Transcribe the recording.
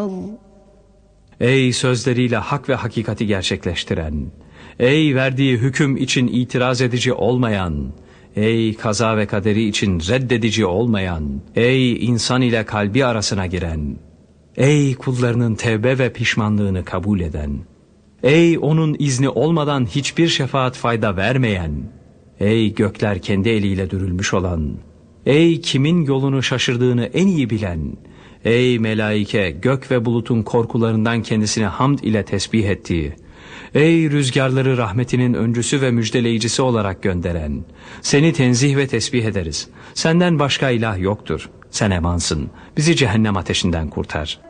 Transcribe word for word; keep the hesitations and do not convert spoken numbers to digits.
الأرض. Ey sözleriyle hak ve hakikati gerçekleştiren, ey verdiği hüküm için itiraz edici olmayan, ey kaza ve kaderi için reddedici olmayan, ey insan ile kalbi arasına giren, ey kullarının tevbe ve pişmanlığını kabul eden, ey onun izni olmadan hiçbir şefaat fayda vermeyen, ey gökler kendi eliyle dürülmüş olan, ey kimin yolunu şaşırdığını en iyi bilen, ey melaike gök ve bulutun korkularından kendisine hamd ile tesbih ettiği, ey rüzgarları rahmetinin öncüsü ve müjdeleyicisi olarak gönderen, seni tenzih ve tesbih ederiz. Senden başka ilah yoktur. Sen emansın. Bizi cehennem ateşinden kurtar.